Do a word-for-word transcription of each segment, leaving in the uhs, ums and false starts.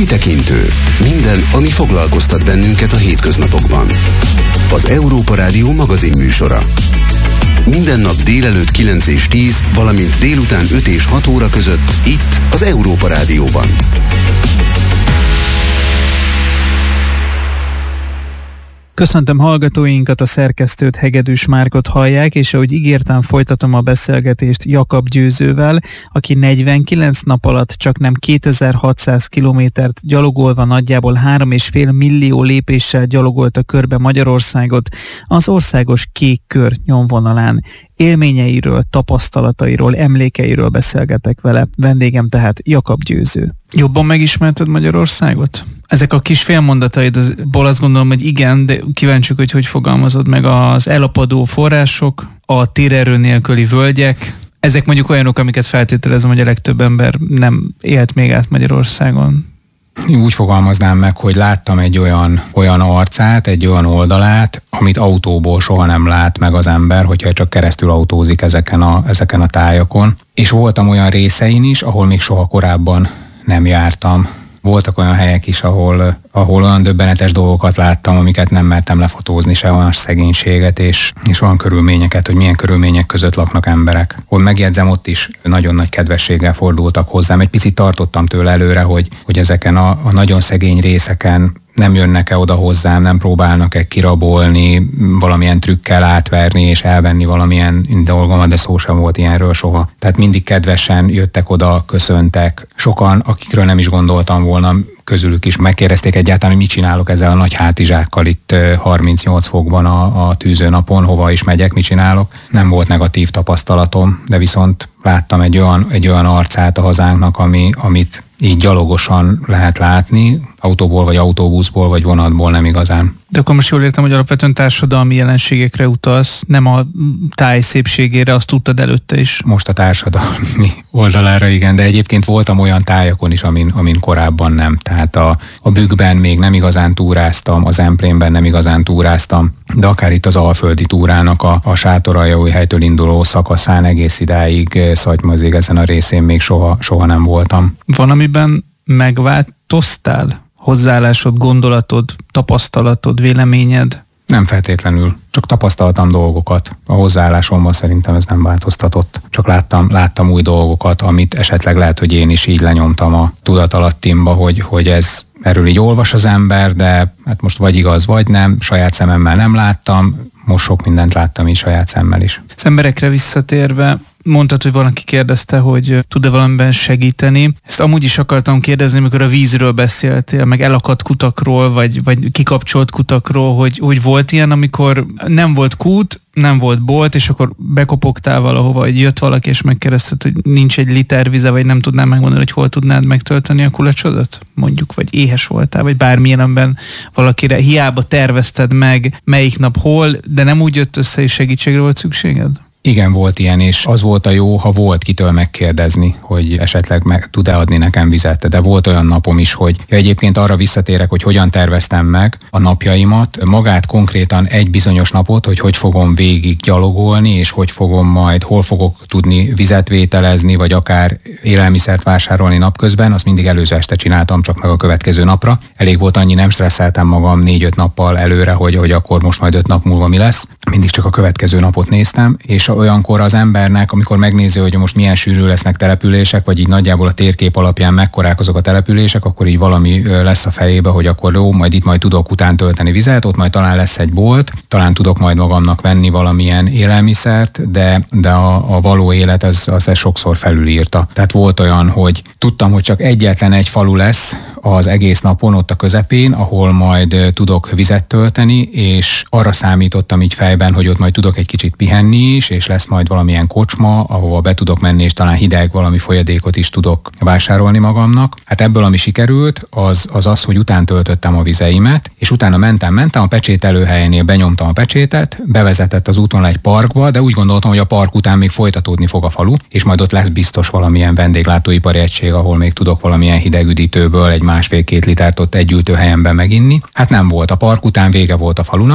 Kitekintő. Minden, ami foglalkoztat bennünket a hétköznapokban. Az Európa Rádió magazinműsora. Minden nap délelőtt kilenc és tíz, valamint délután öt és hat óra között itt az Európa Rádióban. Köszöntöm hallgatóinkat, a szerkesztőt, Hegedűs Márkot hallják, és ahogy ígértem, folytatom a beszélgetést Jakab Győzővel, aki negyvenkilenc nap alatt csak nem kétezer-hatszáz kilométert gyalogolva nagyjából három és fél millió lépéssel gyalogolta körbe Magyarországot az országos Kék Kör nyomvonalán. Élményeiről, tapasztalatairól, emlékeiről beszélgetek vele. Vendégem tehát Jakab Győző. Jobban megismerted Magyarországot? Ezek a kis félmondataidból azt gondolom, hogy igen, de kíváncsiak, hogy hogy fogalmazod meg az elapadó források, a térerő nélküli völgyek. Ezek mondjuk olyanok, amiket feltételezem, hogy a legtöbb ember nem élt még át Magyarországon. Úgy fogalmaznám meg, hogy láttam egy olyan, olyan arcát, egy olyan oldalát, amit autóból soha nem lát meg az ember, hogyha csak keresztül autózik ezeken a, ezeken a tájakon. És voltam olyan részein is, ahol még soha korábban nem jártam. Voltak olyan helyek is, ahol, ahol olyan döbbenetes dolgokat láttam, amiket nem mertem lefotózni, se olyan szegénységet és, és olyan körülményeket, hogy milyen körülmények között laknak emberek. Hogy megjegyzem, ott is nagyon nagy kedvességgel fordultak hozzám. Egy picit tartottam tőle előre, hogy, hogy ezeken a, a nagyon szegény részeken nem jönnek-e oda hozzám, nem próbálnak-e kirabolni, valamilyen trükkel átverni és elvenni valamilyen dolgomat, de szó sem volt ilyenről soha. Tehát mindig kedvesen jöttek oda, köszöntek. Sokan, akikről nem is gondoltam volna, közülük is megkérdezték egyáltalán, hogy mit csinálok ezzel a nagy hátizsákkal itt harmincnyolc fokban a, a tűzőnapon, hova is megyek, mit csinálok. Nem volt negatív tapasztalatom, de viszont láttam egy olyan, egy olyan arcát a hazánknak, ami, amit így gyalogosan lehet látni, autóból, vagy autóbuszból, vagy vonatból nem igazán. De akkor most jól értem, hogy alapvetően társadalmi jelenségekre utalsz, nem a táj szépségére, azt tudtad előtte is. Most a társadalmi oldalára igen, de egyébként voltam olyan tájakon is, amin, amin korábban nem. Tehát a, a Bükkben még nem igazán túráztam, az Emplénben nem igazán túráztam, de akár itt az alföldi túrának a, a Sátoraljaújhelytől induló szakaszán egész idáig Szatymazig ezen a részén még soha, soha nem voltam. Van, amiben megváltoztál? Hozzáállásod, gondolatod, tapasztalatod, véleményed? Nem feltétlenül. Csak tapasztaltam dolgokat. A hozzáállásomban szerintem ez nem változtatott. Csak láttam, láttam új dolgokat, amit esetleg lehet, hogy én is így lenyomtam a tudatalattimba, hogy, hogy ez erről így olvas az ember, de hát most vagy igaz, vagy nem. Saját szememmel nem láttam. Most sok mindent láttam így saját szemmel is. Az emberekre visszatérve, mondtad, hogy valaki kérdezte, hogy tud-e valamiben segíteni. Ezt amúgy is akartam kérdezni, amikor a vízről beszéltél, meg elakadt kutakról, vagy, vagy kikapcsolt kutakról, hogy, hogy volt ilyen, amikor nem volt kút, nem volt bolt, és akkor bekopogtál valahova, hogy jött valaki, és megkérdezted, hogy nincs egy liter vize, vagy nem tudnám megmondani, hogy hol tudnád megtölteni a kulacsodat? Mondjuk, vagy éhes voltál, vagy bármilyen, amiben valakire hiába tervezted meg, melyik nap hol, de nem úgy jött össze, és segítségre volt szükséged? Igen, volt ilyen, és az volt a jó, ha volt kitől megkérdezni, hogy esetleg meg tud-e adni nekem vizet. De volt olyan napom is, hogy ja, egyébként arra visszatérek, hogy hogyan terveztem meg a napjaimat, magát konkrétan egy bizonyos napot, hogy hogy fogom végig gyalogolni, és hogy fogom majd, hol fogok tudni vizet vételezni, vagy akár élelmiszert vásárolni napközben, azt mindig előző este csináltam, csak meg a következő napra. Elég volt annyi, nem stresszeltem magam négy-öt nappal előre, hogy, hogy akkor most majd öt nap múlva mi lesz. Mindig csak a következő napot néztem, és olyankor az embernek, amikor megnézi, hogy most milyen sűrű lesznek települések, vagy így nagyjából a térkép alapján mekkorák azok a települések, akkor így valami lesz a fejébe, hogy akkor jó, majd itt majd tudok után tölteni vizet, ott majd talán lesz egy bolt, talán tudok majd magamnak venni valamilyen élelmiszert, de, de a, a való élet az, az ezt sokszor felülírta. Tehát volt olyan, hogy tudtam, hogy csak egyetlen egy falu lesz az egész napon ott a közepén, ahol majd tudok vizet tölteni, és arra számítottam így fejben, hogy ott majd tudok egy kicsit pihenni is, és lesz majd valamilyen kocsma, ahova be tudok menni, és talán hideg valami folyadékot is tudok vásárolni magamnak. Hát ebből, ami sikerült, az az, az hogy után töltöttem a vizeimet, és utána mentem, mentem a pecsételőhelyénél, benyomtam a pecsétet, bevezetett az úton egy parkba, de úgy gondoltam, hogy a park után még folytatódni fog a falu, és majd ott lesz biztos valamilyen vendéglátóipari egység, ahol még tudok valamilyen hidegüdítőből egy másfél-két litert ott egy ültőhelyen meginni. Hát nem volt. A park után vége volt a falunak,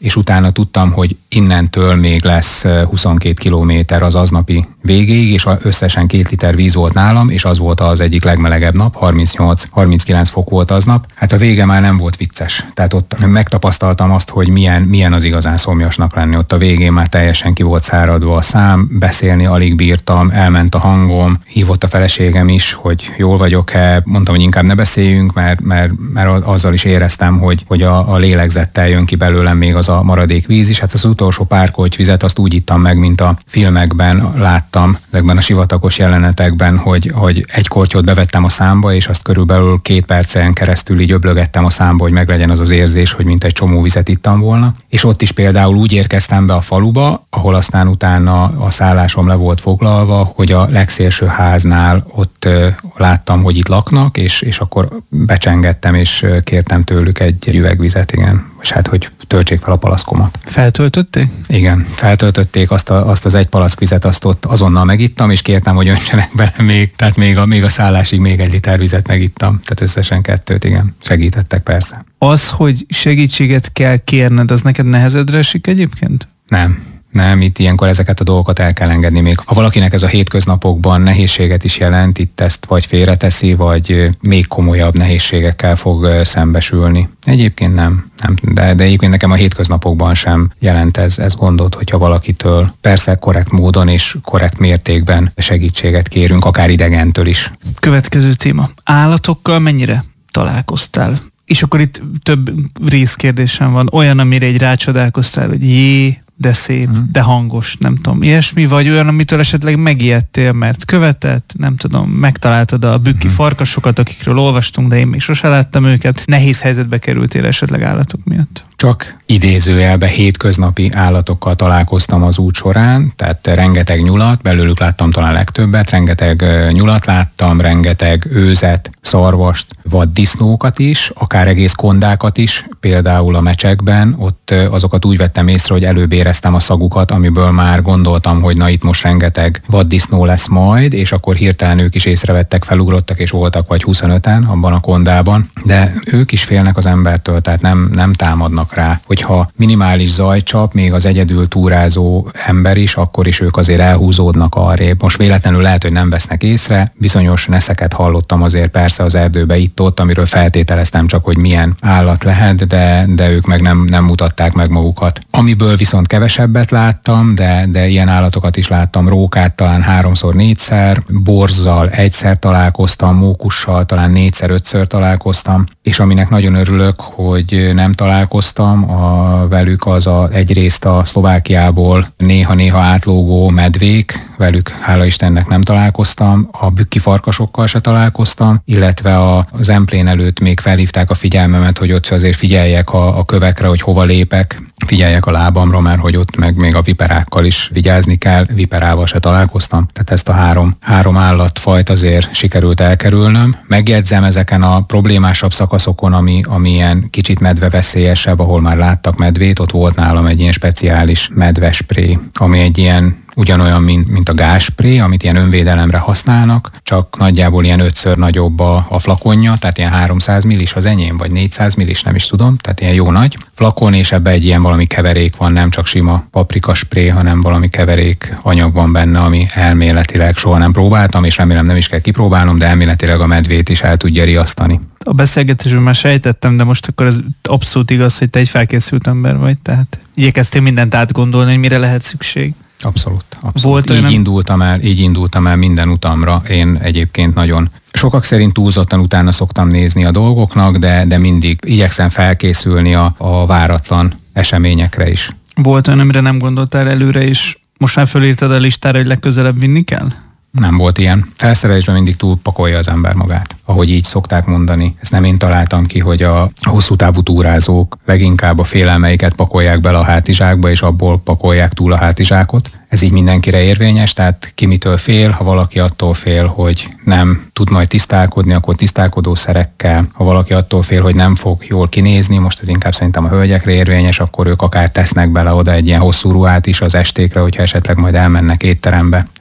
és utána tudtam, hogy innentől még lesz huszonkét kilométer az aznapi végéig, és összesen két liter víz volt nálam, és az volt az egyik legmelegebb nap, harmincnyolc-harminckilenc fok volt aznap. Hát a vége már nem volt vicces. Tehát ott megtapasztaltam azt, hogy milyen, milyen az igazán szomjasnak lenni. Ott a végén már teljesen ki volt száradva a szám, beszélni alig bírtam, elment a hangom, hívott a feleségem is, hogy jól vagyok-e, mondtam, hogy inkább ne beszéljünk, mert, mert, mert azzal is éreztem, hogy, hogy a, a lélegzettel jön ki belőlem még az a maradék víz is. Hát az utolsó pár kortyvizet azt úgy ittam meg, mint a filmekben láttam, ezekben a sivatagos jelenetekben, hogy, hogy egy kortyot bevettem a számba, és azt körülbelül két percen keresztül így öblögettem a számba, hogy meglegyen az az érzés, hogy mint egy csomó vizet ittam volna. És ott is például úgy érkeztem be a faluba, ahol aztán utána a szállásom le volt foglalva, hogy a legszélső háznál ott ö, láttam, hogy itt laknak, és, és akkor becsengettem, és kértem tőlük egy, egy üvegvizet, igen. És hát, hogy töltsék fel a palaszkomat. Feltöltötték? Igen, feltöltötték azt, a, azt az egy palack vizet, azt ott azonnal megittam, és kértem, hogy öntsenek bele még, tehát még a, még a szállásig még egy liter vizet megittam. Tehát összesen kettőt, igen. Segítettek persze. Az, hogy segítséget kell kérned, az neked nehezedre esik egyébként? Nem. Nem, itt ilyenkor ezeket a dolgokat el kell engedni még. Ha valakinek ez a hétköznapokban nehézséget is jelent, itt ezt vagy félreteszi, vagy még komolyabb nehézségekkel fog szembesülni. Egyébként nem, nem de, de egyébként nekem a hétköznapokban sem jelent ez, ez gondot, hogyha valakitől persze korrekt módon és korrekt mértékben segítséget kérünk, akár idegentől is. Következő téma. Állatokkal mennyire találkoztál? És akkor itt több részkérdésem van. Olyan, amire egy rácsodálkoztál, hogy jé, de szép, mm. de hangos, nem tudom, ilyesmi, vagy olyan, amitől esetleg megijedtél, mert követett, nem tudom, megtaláltad a bükki mm. farkasokat, akikről olvastunk, de én még sose láttam őket. Nehéz helyzetbe kerültél esetleg állatok miatt? Csak idézőjelbe hétköznapi állatokkal találkoztam az út során, tehát rengeteg nyulat, belőlük láttam talán legtöbbet, rengeteg nyulat láttam, rengeteg őzet, szarvast, vaddisznókat is, akár egész kondákat is, például a mecsekben, ott azokat úgy vettem észre, hogy előbb éreztem a szagukat, amiből már gondoltam, hogy na itt most rengeteg vaddisznó lesz majd, és akkor hirtelen ők is észrevettek, felugrottak, és voltak vagy huszonöten abban a kondában, de ők is félnek az embertől, tehát nem, nem támadnak rá. Hogyha minimális zaj csap, még az egyedül túrázó ember is, akkor is ők azért elhúzódnak arrébb. Most véletlenül lehet, hogy nem vesznek észre, bizonyos neszeket hallottam azért persze az erdőbe itt-ott, amiről feltételeztem csak, hogy milyen állat lehet, de, de ők meg nem, nem mutatták meg magukat. Amiből viszont kevesebbet láttam, de, de ilyen állatokat is láttam, rókát talán háromszor, négyszer, borzzal egyszer találkoztam, mókussal talán négyszer, ötször találkoztam, és aminek nagyon örülök, hogy nem találkoztam a, velük, az a, egyrészt a Szlovákiából néha-néha átlógó medvék, velük hála Istennek nem találkoztam, a bükki farkasokkal se találkoztam, illetve a, az Zemplén előtt még felhívták a figyelmemet, hogy ott azért figyeljek a, a kövekre, hogy hova lépek, figyeljek a lábamra, mert hogy ott meg még a viperákkal is vigyázni kell, viperával se találkoztam. Tehát ezt a három, három állatfajt azért sikerült elkerülnöm. Megjegyzem ezeken a problémásabb szakaszokon, ami, ami ilyen kicsit medveveszélyesebb, ahol már láttak medvét, ott volt nálam egy ilyen speciális medvespré, ami egy ilyen ugyanolyan, mint, mint a gázspré, amit ilyen önvédelemre használnak, csak nagyjából ilyen ötször nagyobb a, a flakonja, tehát ilyen háromszáz millis az enyém, vagy négyszáz millis, nem is tudom, tehát ilyen jó nagy flakon, és ebbe egy ilyen valami keverék van, nem csak sima paprikaspré, hanem valami keverék anyag van benne, ami elméletileg soha nem próbáltam, és remélem nem is kell kipróbálnom, de elméletileg a medvét is el tudja riasztani. A beszélgetésben már sejtettem, de most akkor ez abszolút igaz, hogy te egy felkészült ember vagy, tehát igyekeztél mindent átgondolni, hogy mire lehet szükség. Abszolút, abszolút. Így, indultam el, így indultam el minden utamra. Én egyébként nagyon sokak szerint túlzottan utána szoktam nézni a dolgoknak, de, de mindig igyekszem felkészülni a, a váratlan eseményekre is. Volt olyan, amire nem gondoltál előre, és most már fölírtad a listára, hogy legközelebb vinni kell? Nem volt ilyen. Felszerelésben mindig túlpakolja az ember magát, ahogy így szokták mondani. Ezt nem én találtam ki, hogy a hosszú távú túrázók leginkább a félelmeiket pakolják bele a hátizsákba, és abból pakolják túl a hátizsákot. Ez így mindenkire érvényes, tehát ki mitől fél, ha valaki attól fél, hogy nem tud majd tisztálkodni, akkor tisztálkodó szerekkel, ha valaki attól fél, hogy nem fog jól kinézni, most ez inkább szerintem a hölgyekre érvényes, akkor ők akár tesznek bele oda egy ilyen hosszú ruhát is az estékre, hogyha esetleg majd elmennek étterembe.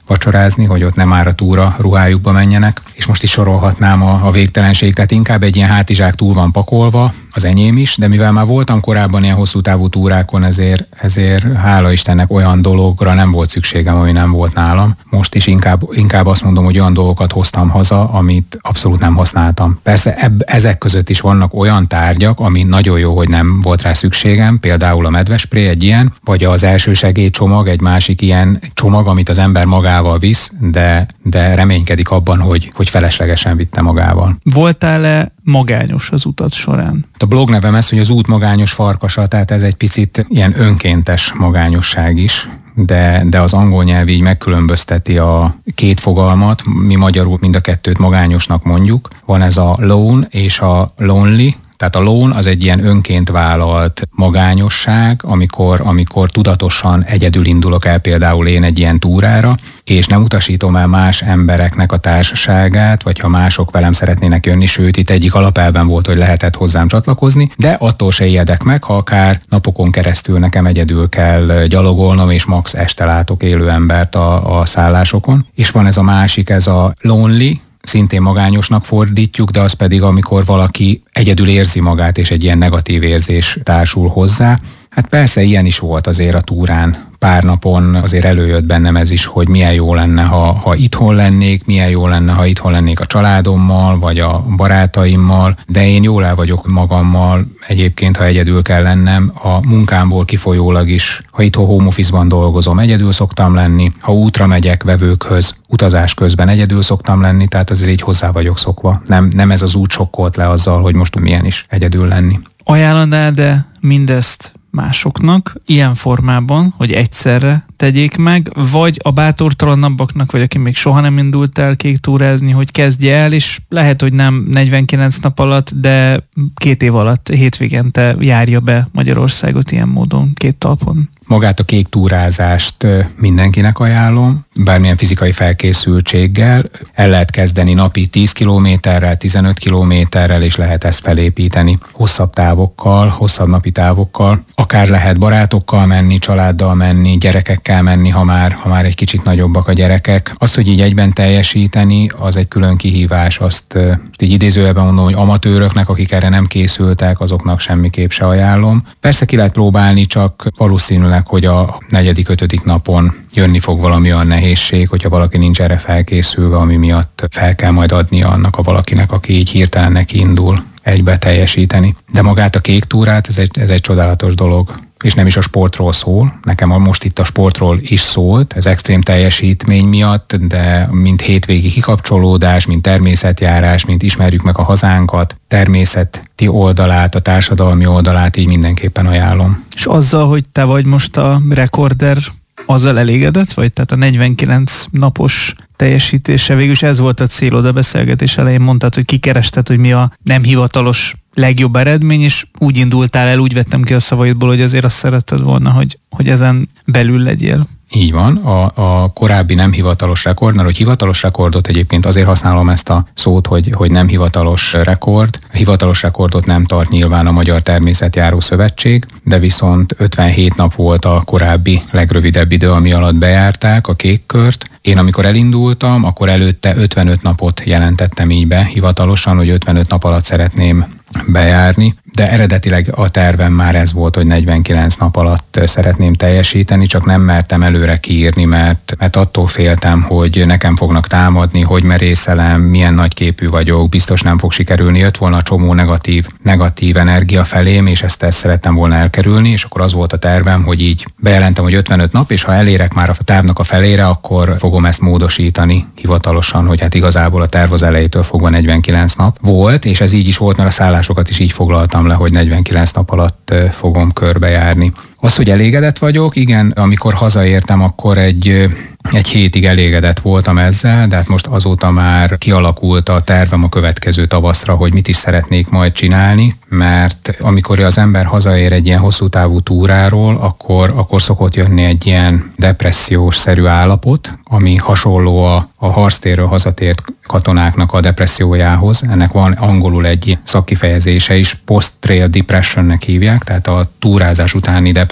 vacsorázni, hogy ott nem ára túra ruhájukba menjenek, és most is sorolhatnám a, a végtelenség, tehát inkább egy ilyen hátizsák túl van pakolva, az enyém is, de mivel már voltam korábban ilyen hosszú távú túrákon, ezért, ezért hála Istennek olyan dologra nem volt szükségem, ami nem volt nálam. Most is inkább, inkább azt mondom, hogy olyan dolgokat hoztam haza, amit abszolút nem használtam. Persze ebb, ezek között is vannak olyan tárgyak, ami nagyon jó, hogy nem volt rá szükségem, például a medvespré egy ilyen, vagy az elsősegélycsomag, egy másik ilyen csomag, amit az ember magával visz, de, de reménykedik abban, hogy, hogy feleslegesen vitte magával. Voltál-e magányos az utat során? A blog nevem ez, hogy az út magányos farkasa, tehát ez egy picit ilyen önkéntes magányosság is, de, de az angol nyelv így megkülönbözteti a két fogalmat, mi magyarul mind a kettőt magányosnak mondjuk. Van ez a lone és a lonely. Tehát a lone az egy ilyen önként vállalt magányosság, amikor, amikor tudatosan egyedül indulok el például én egy ilyen túrára, és nem utasítom el más embereknek a társaságát, vagy ha mások velem szeretnének jönni, sőt itt egyik alapelven volt, hogy lehetett hozzám csatlakozni, de attól se ijedek meg, ha akár napokon keresztül nekem egyedül kell gyalogolnom, és max este látok élő embert a, a szállásokon. És van ez a másik, ez a lonely, szintén magányosnak fordítjuk, de az pedig, amikor valaki egyedül érzi magát, és egy ilyen negatív érzés társul hozzá. Hát persze ilyen is volt azért a túrán. Pár napon azért előjött bennem ez is, hogy milyen jó lenne, ha, ha itthon lennék, milyen jó lenne, ha itthon lennék a családommal, vagy a barátaimmal, de én jól el vagyok magammal, egyébként, ha egyedül kell lennem, a munkámból kifolyólag is, ha itthon home office-ban dolgozom, egyedül szoktam lenni, ha útra megyek vevőkhöz, utazás közben egyedül szoktam lenni, tehát azért így hozzá vagyok szokva. Nem, nem ez az út sokkolt le azzal, hogy most milyen is egyedül lenni. Ajánlanád de mindezt másoknak ilyen formában, hogy egyszerre tegyék meg, vagy a bátortalanabbaknak, vagy aki még soha nem indult el kék túrázni, hogy kezdje el, és lehet, hogy nem negyvenkilenc nap alatt, de két év alatt, hétvégente járja be Magyarországot ilyen módon, két talpon. Magát a kék túrázást mindenkinek ajánlom, bármilyen fizikai felkészültséggel. El lehet kezdeni napi tíz kilométerrel, tizenöt kilométerrel, és lehet ezt felépíteni hosszabb távokkal, hosszabb napi távokkal. Akár lehet barátokkal menni, családdal menni, gyerekekkel menni, ha már, ha már egy kicsit nagyobbak a gyerekek. Az, hogy így egyben teljesíteni, az egy külön kihívás. Azt így idézőjelben mondom, hogy amatőröknek, akik erre nem készültek, azoknak semmiképp se ajánlom. Persze ki lehet próbálni, csak valószínűleg, hogy a negyedik, ötödik napon jönni fog valami olyan nehézség, hogyha valaki nincs erre felkészülve, ami miatt fel kell majd adnia annak a valakinek, aki így hirtelen neki indul egybe teljesíteni. De magát a kék túrát, ez egy, ez egy csodálatos dolog. És nem is a sportról szól. Nekem most itt a sportról is szólt, ez extrém teljesítmény miatt, de mint hétvégi kikapcsolódás, mint természetjárás, mint ismerjük meg a hazánkat, természeti oldalát, a társadalmi oldalát, így mindenképpen ajánlom. És azzal, hogy te vagy most a rekorder, azzal elégedett vagy? Tehát a negyvenkilenc napos teljesítése, végülis ez volt a célod a beszélgetés elején, mondtad, hogy kikerested, hogy mi a nem hivatalos legjobb eredmény, és úgy indultál el, úgy vettem ki a szavaidból, hogy azért azt szeretted volna, hogy, hogy ezen belül legyél. Így van, a, a korábbi nem hivatalos rekord, mert hogy hivatalos rekordot egyébként azért használom ezt a szót, hogy, hogy nem hivatalos rekord. A hivatalos rekordot nem tart nyilván a Magyar Természetjáró Szövetség, de viszont ötvenhét nap volt a korábbi legrövidebb idő, ami alatt bejárták a kék kört. Én amikor elindultam, akkor előtte ötvenöt napot jelentettem így be hivatalosan, hogy ötvenöt nap alatt szeretném bejárni, de eredetileg a tervem már ez volt, hogy negyvenkilenc nap alatt szeretném teljesíteni, csak nem mertem előre kiírni, mert, mert attól féltem, hogy nekem fognak támadni, hogy merészelem, milyen nagyképű vagyok, biztos nem fog sikerülni, jött volna a csomó negatív, negatív energia felém, és ezt, ezt szerettem volna elkerülni, és akkor az volt a tervem, hogy így bejelentem, hogy ötvenöt nap, és ha elérek már a távnak a felére, akkor fogom ezt módosítani hivatalosan, hogy hát igazából a terv az elejétől fogva negyvenkilenc nap volt, és ez így is volt, mert a szállásokat is így foglaltam le, hogy negyvenkilenc nap alatt fogom körbejárni. Az, hogy elégedett vagyok, igen, amikor hazaértem, akkor egy, egy hétig elégedett voltam ezzel, de hát most azóta már kialakult a tervem a következő tavaszra, hogy mit is szeretnék majd csinálni, mert amikor az ember hazaér egy ilyen hosszú távú túráról, akkor, akkor szokott jönni egy ilyen depressziós-szerű állapot, ami hasonló a, a harctérről hazatért katonáknak a depressziójához. Ennek van angolul egy szakkifejezése is, post-trail depressionnek hívják, tehát a túrázás utáni depresszió.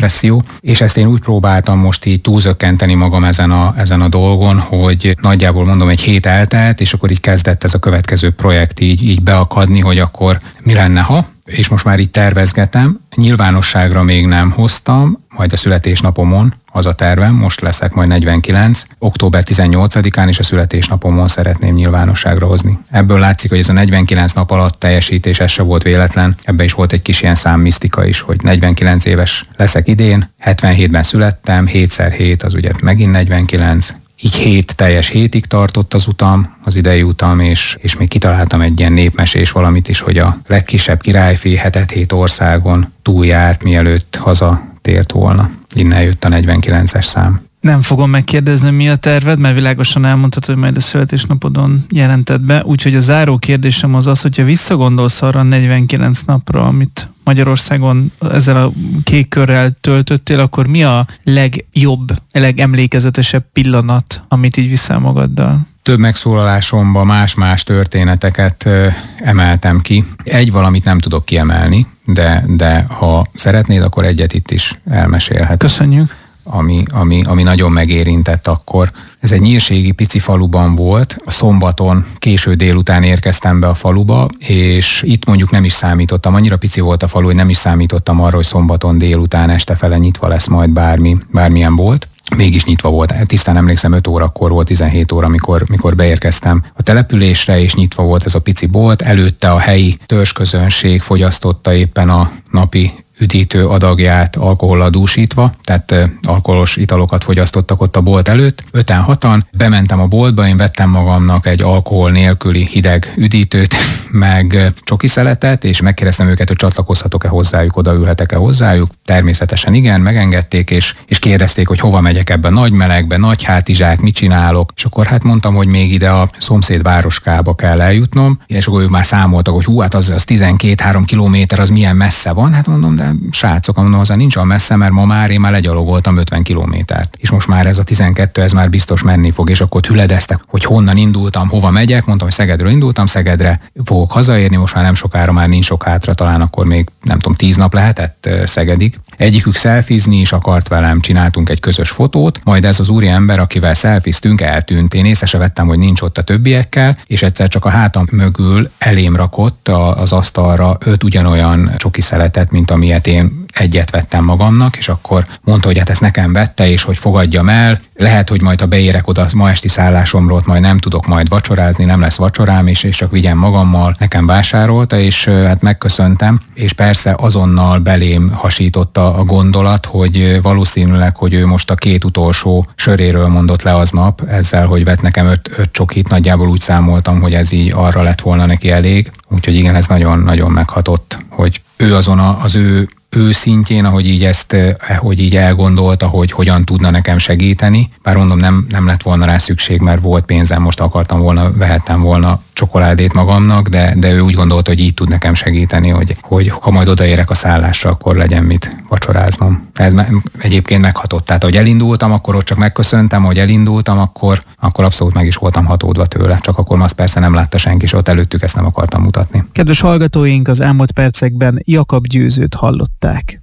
depresszió, és ezt én úgy próbáltam most így túlzökkenteni magam ezen a, ezen a dolgon, hogy nagyjából mondom egy hét eltelt, és akkor így kezdett ez a következő projekt így, így beakadni, hogy akkor mi lenne, ha, és most már így tervezgetem. Nyilvánosságra még nem hoztam, majd a születésnapomon, az a tervem, most leszek majd negyvenkilenc, október tizennyolcadikán és a születésnapomon szeretném nyilvánosságra hozni. Ebből látszik, hogy ez a negyvenkilenc nap alatt teljesítés, ez se volt véletlen, ebben is volt egy kis ilyen számmisztika is, hogy negyvenkilenc éves leszek idén, hetvenhétben születtem, hétszer hét az ugye megint negyvenkilenc, így hét teljes hétig tartott az utam, az idei utam, és, és még kitaláltam egy ilyen népmesés valamit is, hogy a legkisebb királyfi hetet hét országon túljárt, mielőtt hazatért volna. Innen jött a negyvenkilences szám. Nem fogom megkérdezni, mi a terved, mert világosan elmondtad, hogy majd a születésnapodon jelented be, úgyhogy a záró kérdésem az az, hogyha visszagondolsz arra a negyvenkilenc napra, amit Magyarországon ezzel a kék körrel töltöttél, akkor mi a legjobb, legemlékezetesebb pillanat, amit így viszel magaddal? Több megszólalásomban más-más történeteket ö, emeltem ki. Egy valamit nem tudok kiemelni, de, de ha szeretnéd, akkor egyet itt is elmesélhetem. Köszönjük. Ami, ami, ami nagyon megérintett akkor. Ez egy nyírségi pici faluban volt, a szombaton késő délután érkeztem be a faluba, és itt mondjuk nem is számítottam, annyira pici volt a falu, hogy nem is számítottam arra, hogy szombaton délután este fele nyitva lesz majd bármi, bármilyen bolt. Mégis nyitva volt. Tisztán emlékszem, öt órakor volt, tizenhét óra, amikor, mikor beérkeztem a településre, és nyitva volt ez a pici bolt. Előtte a helyi törzsközönség fogyasztotta éppen a napi üdítő adagját alkohollal dúsítva, tehát uh, alkoholos italokat fogyasztottak ott a bolt előtt. Öten hatan, bementem a boltba, én vettem magamnak egy alkohol nélküli hideg üdítőt, meg uh, csokiszeletet, és megkérdeztem őket, hogy csatlakozhatok-e hozzájuk, odaülhetek-e hozzájuk. Természetesen igen, megengedték, és, és kérdezték, hogy hova megyek ebbe nagy melegbe, nagy hátizsák, mit csinálok, és akkor hát mondtam, hogy még ide a szomszéd városkába kell eljutnom, és akkor ők már számoltak, hogy hú, hát az, az tizenkét-három kilométer, az milyen messze van, hát mondom, de srácok, mondom, hozzá nincs olyan messze, mert ma már én már legyalogoltam ötven kilométert. És most már ez a tizenkettő, ez már biztos menni fog, és akkor hüledeztek, hogy honnan indultam, hova megyek, mondtam, hogy Szegedről indultam, Szegedre fogok hazaérni, most már nem sokára, már nincs sok hátra, talán akkor még nem tudom, tíz nap lehetett Szegedig. Egyikük szelfizni is akart velem, csináltunk egy közös fotót, majd ez az úri ember, akivel szelfiztünk, eltűnt. Én észre se vettem, hogy nincs ott a többiekkel, és egyszer csak a hátam mögül elém rakott az asztalra öt ugyanolyan csokiszeletet, mint amilyet én egyet vettem magamnak, és akkor mondta, hogy hát ezt nekem vette, és hogy fogadjam el, lehet, hogy majd ha beérek oda ma esti szállásomról, majd nem tudok majd vacsorázni, nem lesz vacsorám, és, és csak vigyem magammal, nekem vásárolta, és hát megköszöntem, és persze azonnal belém hasította a gondolat, hogy valószínűleg, hogy ő most a két utolsó söréről mondott le aznap, ezzel, hogy vett nekem öt, öt csokit, nagyjából úgy számoltam, hogy ez így arra lett volna neki elég, úgyhogy igen, ez nagyon-nagyon meghatott, hogy ő azon a, az ő ő szintjén, ahogy így ezt, ahogy így elgondolta, hogy hogyan tudna nekem segíteni. Bár mondom, nem, nem lett volna rá szükség, mert volt pénzem, most akartam volna, vehettem volna csokoládét magamnak, de, de ő úgy gondolta, hogy így tud nekem segíteni, hogy, hogy ha majd odaérek a szállásra, akkor legyen mit vacsoráznom. Ez egyébként meghatott. Tehát, ahogy elindultam, akkor ott csak megköszöntem, hogy elindultam, akkor, akkor abszolút meg is voltam hatódva tőle. Csak akkor azt persze nem látta senki, és ott előttük ezt nem akartam mutatni. Kedves hallgatóink, az elmúlt percekben Jakab Győzőt hallották.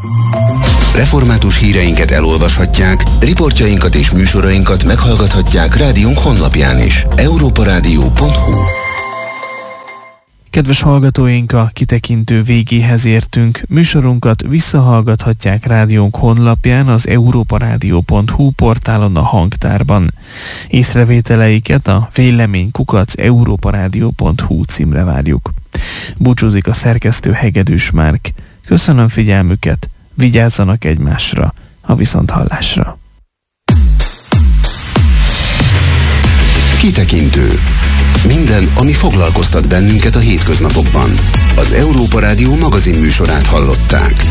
Református híreinket elolvashatják, riportjainkat és műsorainkat meghallgathatják rádiónk honlapján is. európa rádió pont hu. Kedves hallgatóink, a kitekintő végéhez értünk. Műsorunkat visszahallgathatják rádiónk honlapján, az európa rádió pont hu portálon, a hangtárban. Észrevételeiket a vélemény kukac európa rádió pont hu címre várjuk. Búcsúzik a szerkesztő Hegedűs Márk. Köszönöm figyelmüket, vigyázzanak egymásra, a viszonthallásra. Kitekintő. Minden, ami foglalkoztat bennünket a hétköznapokban. Az Európa Rádió magazin műsorát hallották.